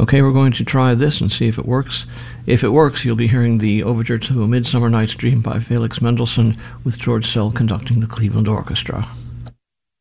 Okay, we're going to try this and see if it works. If it works, you'll be hearing the Overture to A Midsummer Night's Dream by Felix Mendelssohn with George Szell conducting the Cleveland Orchestra.